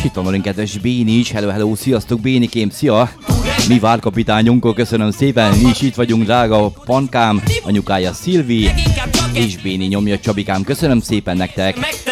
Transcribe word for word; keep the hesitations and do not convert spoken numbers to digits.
És itt van velünk kedves Béni is. Hello, hello, sziasztok Bénikém, szia! Mi várkapitányunkkal, köszönöm szépen, mi is itt vagyunk, drága Pankám, anyukája Szilvi, és Béni nyomja Csabikám, köszönöm szépen nektek!